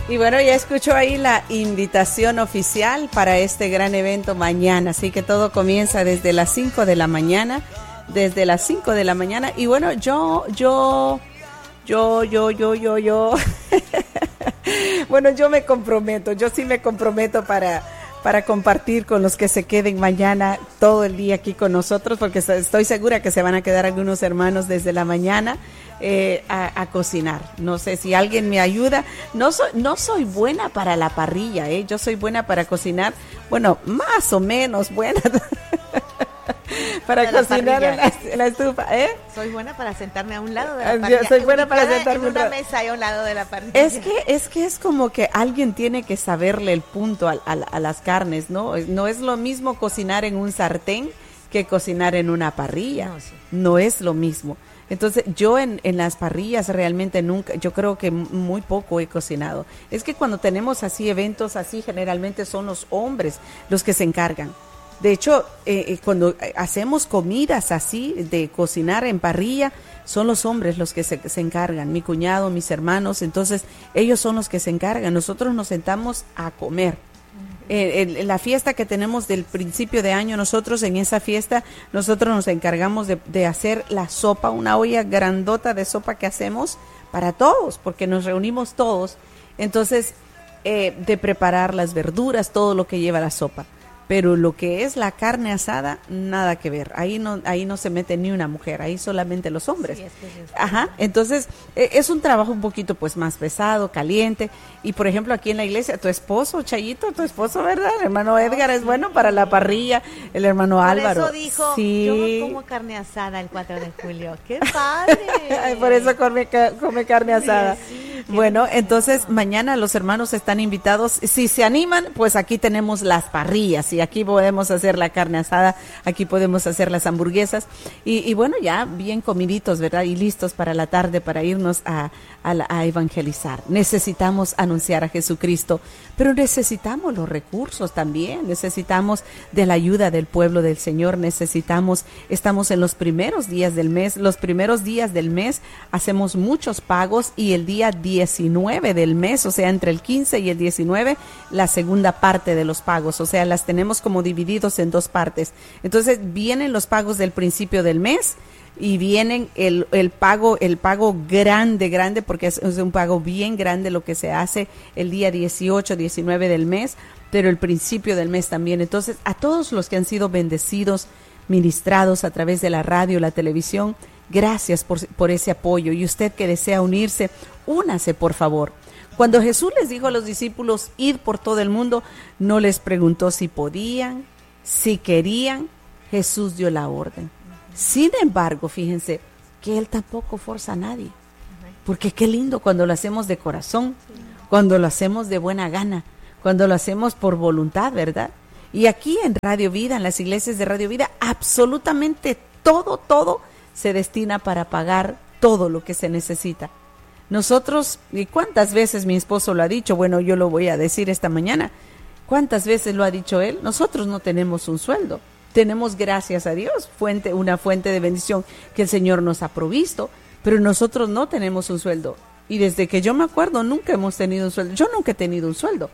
Y bueno, ya escuchó ahí la invitación oficial para este gran evento mañana, así que todo comienza desde las 5 de la mañana, y bueno, yo, bueno, yo sí me comprometo para compartir con los que se queden mañana todo el día aquí con nosotros, porque estoy segura que se van a quedar algunos hermanos desde la mañana a cocinar. No sé si alguien me ayuda. No soy buena para la parrilla, yo soy buena para cocinar, bueno, más o menos buena para cocinar en la estufa, Soy buena para sentarme a un lado de la parrilla. Yo soy buena para sentarme en una mesa y a un lado de la parrilla. Es que es como que alguien tiene que saberle el punto a las carnes, ¿no? No es lo mismo cocinar en un sartén que cocinar en una parrilla. No, sí. No es lo mismo. Entonces, yo en las parrillas realmente nunca, yo creo que muy poco he cocinado. Es que cuando tenemos así eventos así, generalmente son los hombres los que se encargan. De hecho, cuando hacemos comidas así, de cocinar en parrilla, son los hombres los que se encargan, mi cuñado, mis hermanos, entonces ellos son los que se encargan. Nosotros nos sentamos a comer. En la fiesta que tenemos del principio de año, nosotros en esa fiesta, nosotros nos encargamos de hacer la sopa, una olla grandota de sopa que hacemos para todos, porque nos reunimos todos. Entonces, de preparar las verduras, todo lo que lleva la sopa. Pero lo que es la carne asada, nada que ver. Ahí no se mete ni una mujer, ahí solamente los hombres. Sí, Ajá, entonces es un trabajo un poquito pues más pesado, caliente. Y por ejemplo aquí en la iglesia, tu esposo, Chayito, ¿verdad? El hermano Edgar es bueno para la parrilla, el hermano Álvaro. Por eso dijo, sí. yo como carne asada el 4 de julio. ¡Qué padre! Por eso come carne asada. Sí, bueno, entonces mañana los hermanos están invitados. Si se animan, pues aquí tenemos las parrillas. Y aquí podemos hacer la carne asada, aquí podemos hacer las hamburguesas y bueno, ya bien comiditos, ¿verdad? Y listos para la tarde para irnos a evangelizar. Necesitamos anunciar a Jesucristo, pero necesitamos los recursos también, necesitamos de la ayuda del pueblo del Señor, estamos en los primeros días del mes, hacemos muchos pagos y el día 19 del mes, o sea, entre el 15 y el 19, la segunda parte de los pagos, o sea, las tenemos como divididos en dos partes. Entonces vienen los pagos del principio del mes y vienen el pago grande, porque es un pago bien grande lo que se hace el día 18, 19 del mes, pero el principio del mes también. Entonces, a todos los que han sido bendecidos, ministrados a través de la radio, la televisión, gracias por ese apoyo. Y usted que desea unirse, únase, por favor. Cuando Jesús les dijo a los discípulos, id por todo el mundo, no les preguntó si podían, si querían, Jesús dio la orden. Sin embargo, fíjense que Él tampoco forza a nadie, porque qué lindo cuando lo hacemos de corazón, cuando lo hacemos de buena gana, cuando lo hacemos por voluntad, ¿verdad? Y aquí en Radio Vida, en las iglesias de Radio Vida, absolutamente todo se destina para pagar todo lo que se necesita. Nosotros, ¿y cuántas veces mi esposo lo ha dicho? Bueno, yo lo voy a decir esta mañana. ¿Cuántas veces lo ha dicho él? Nosotros no tenemos un sueldo. Tenemos, gracias a Dios, una fuente de bendición que el Señor nos ha provisto, pero nosotros no tenemos un sueldo. Y desde que yo me acuerdo, nunca hemos tenido un sueldo. Yo nunca he tenido un sueldo.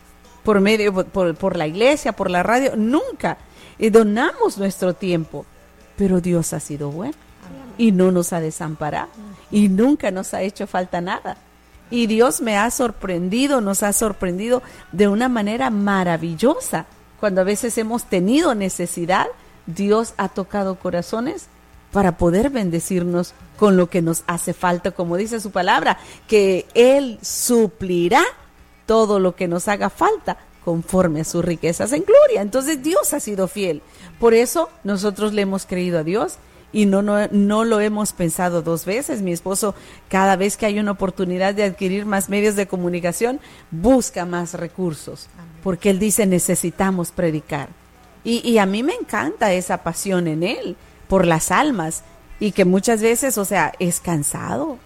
Por la iglesia, por la radio, nunca. Y donamos nuestro tiempo. Pero Dios ha sido bueno. Y no nos ha desamparado. Y nunca nos ha hecho falta nada. Y Dios nos ha sorprendido de una manera maravillosa. Cuando a veces hemos tenido necesidad, Dios ha tocado corazones para poder bendecirnos con lo que nos hace falta, como dice su palabra, que Él suplirá todo lo que nos haga falta conforme a sus riquezas en gloria. Entonces Dios ha sido fiel. Por eso nosotros le hemos creído a Dios y no lo hemos pensado dos veces. Mi esposo, cada vez que hay una oportunidad de adquirir más medios de comunicación, busca más recursos, porque él dice necesitamos predicar. Y a mí me encanta esa pasión en él por las almas, y que muchas veces, o sea, es cansado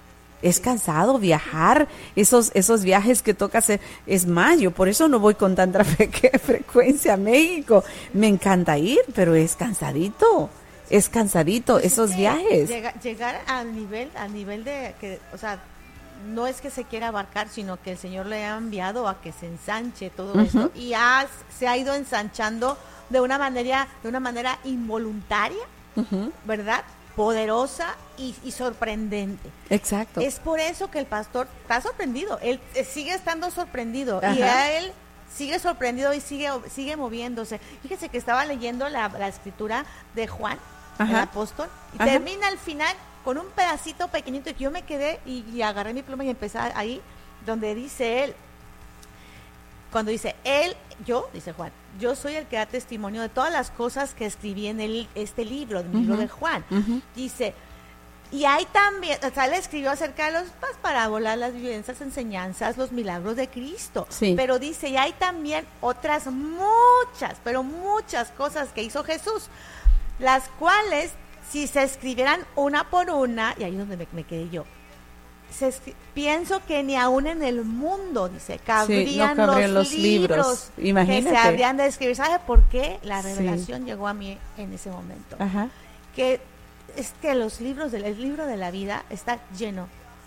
viajar, esos viajes que toca hacer. Es más, yo por eso no voy con tanta frecuencia a México. Me encanta ir, pero es cansadito pues esos viajes. Llegar al nivel de que, o sea, no es que se quiera abarcar, sino que el Señor le ha enviado a que se ensanche todo esto, y se ha ido ensanchando de una manera involuntaria, ¿verdad? Poderosa y sorprendente. Exacto. Es por eso que el pastor está sorprendido, él sigue estando sorprendido, y a él sigue sorprendido y sigue moviéndose. Fíjese que estaba leyendo la escritura de Juan, el apóstol, y termina al final con un pedacito pequeñito, y yo me quedé y agarré mi pluma y empecé ahí donde dice él, cuando dice dice Juan, yo soy el que da testimonio de todas las cosas que escribí en este libro, el libro de Juan. Dice, y hay también, o sea, él escribió acerca de las parábolas, las vivencias, enseñanzas, los milagros de Cristo. Sí. Pero dice, y hay también otras muchas cosas que hizo Jesús, las cuales, si se escribieran una por una, y ahí es donde me quedé yo, pienso que ni aún en el mundo, dice, cabrían los libros que se habrían de escribir. ¿Sabe por qué? La revelación llegó a mí en ese momento. Que es que el libro de la vida está lleno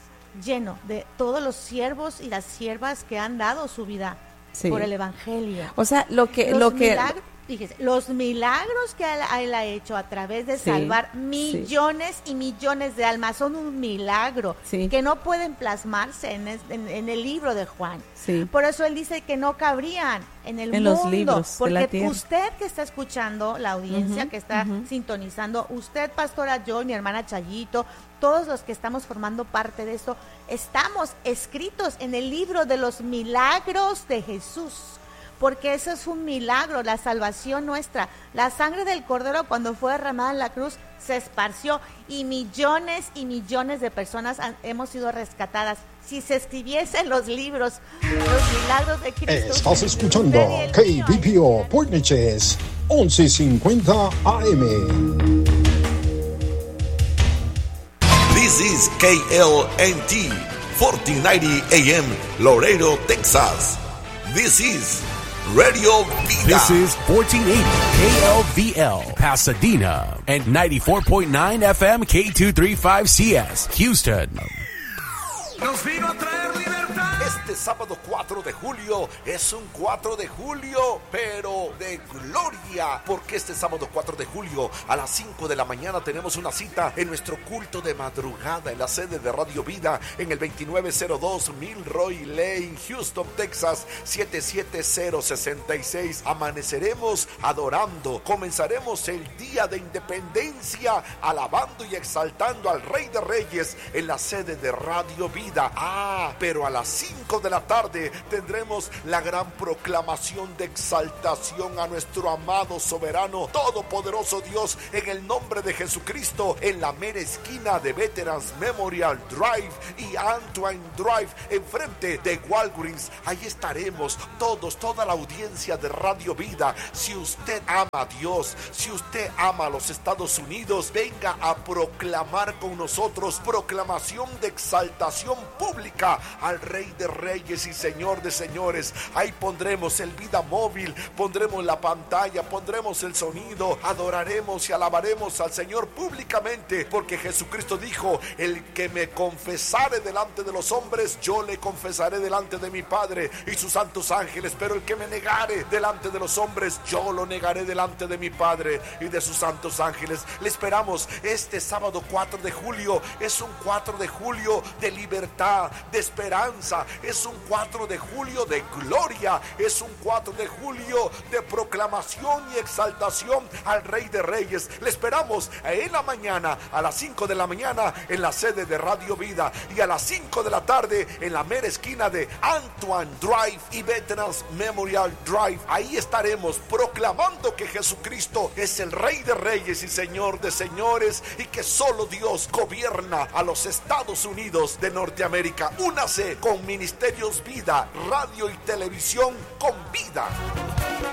de todos los siervos y las siervas que han dado su vida por el evangelio. O sea, Fíjese, los milagros que él ha hecho a través de salvar millones y millones de almas son un milagro que no pueden plasmarse en el libro de Juan. Por eso él dice que no cabrían en el mundo, los libros porque de la tierra. Usted que está escuchando, la audiencia que está sintonizando, usted, Pastora Joy, mi hermana Chayito, todos los que estamos formando parte de esto, estamos escritos en el libro de los milagros de Jesús. Porque eso es un milagro, la salvación nuestra. La sangre del Cordero, cuando fue derramada en la cruz, se esparció y millones de personas hemos sido rescatadas. Si se escribiesen los libros, los milagros de Cristo. Estás escuchando KBPO Point Neches 1150 AM. This is KLNT 1490 AM, Laredo, Texas. This is Radio Vida. This is 1480 KLVL, Pasadena, and 94.9 FM K235CS, Houston. Nos vino a traer libertad. Este sábado 4 de julio es un 4 de julio, pero de gloria, porque este sábado 4 de julio a las 5 de la mañana tenemos una cita en nuestro culto de madrugada en la sede de Radio Vida en el 2902 Milroy Lane, Houston, Texas 77066. Amaneceremos adorando, comenzaremos el día de independencia alabando y exaltando al Rey de Reyes en la sede de Radio Vida. Pero a las 5 de la tarde tendremos la gran proclamación de exaltación a nuestro amado, soberano, todopoderoso Dios en el nombre de Jesucristo en la mera esquina de Veterans Memorial Drive y Antoine Drive enfrente de Walgreens. Ahí estaremos toda la audiencia de Radio Vida. Si usted ama a Dios, si usted ama a los Estados Unidos, venga a proclamar con nosotros proclamación de exaltación pública al Rey de Reyes y Señor de Señores. Ahí pondremos el vida móvil, pondremos la pantalla, pondremos el sonido, adoraremos y alabaremos al Señor públicamente, porque Jesucristo dijo: el que me confesare delante de los hombres, yo le confesaré delante de mi Padre y sus santos ángeles, pero el que me negare delante de los hombres, yo lo negaré delante de mi Padre y de sus santos ángeles. Le esperamos este sábado 4 de julio. Es un 4 de julio de libertad, de esperanza, es un 4 de julio de gloria, es un 4 de julio de proclamación y exaltación al Rey de Reyes. Le esperamos en la mañana, a las 5 de la mañana en la sede de Radio Vida, y a las 5 de la tarde en la mera esquina de Antoine Drive y Veterans Memorial Drive. Ahí estaremos proclamando que Jesucristo es el Rey de Reyes y Señor de Señores, y que solo Dios gobierna a los Estados Unidos de Norteamérica. Únase con Ministerios Vida, radio y televisión con vida.